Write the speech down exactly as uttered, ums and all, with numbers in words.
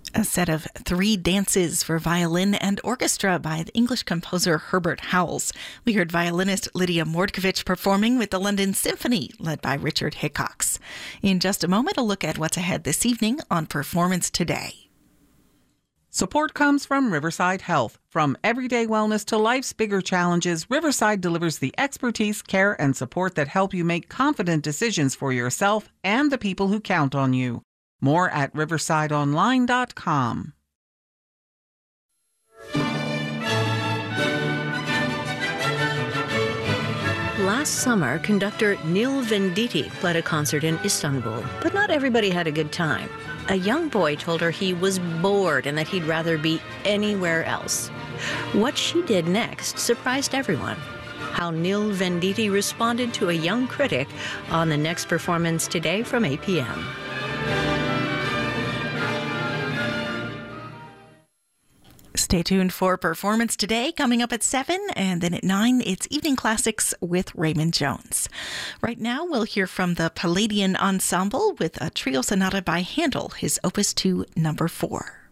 A set of three dances for violin and orchestra by the English composer Herbert Howells. We heard violinist Lydia Mordkovich performing with the London Symphony, led by Richard Hickox. In just a moment, a look at what's ahead this evening on Performance Today. Support comes from Riverside Health. From everyday wellness to life's bigger challenges, Riverside delivers the expertise, care, and support that help you make confident decisions for yourself and the people who count on you. More at riverside online dot com. Last summer, conductor Neil Venditti played a concert in Istanbul, but not everybody had a good time. A young boy told her he was bored and that he'd rather be anywhere else. What she did next surprised everyone. How Neil Venditti responded to a young critic on the next Performance Today from eight p.m. Stay tuned for Performance Today, coming up at seven, and then at nine, it's Evening Classics with Raymond Jones. Right now, we'll hear from the Palladian Ensemble with a trio sonata by Handel, his Opus two, number four.